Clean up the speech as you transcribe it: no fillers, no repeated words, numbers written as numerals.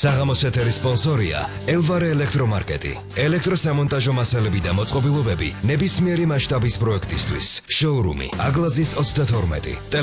საღამოს ეთერის სპონსორია ელვარე ელექტრომარკეტი. ელექტროსამონტაჟო მასალები და მოწყობილობები ნებისმიერი მასშტაბის პროექტისთვის. შოურუმი აგლაძის 32.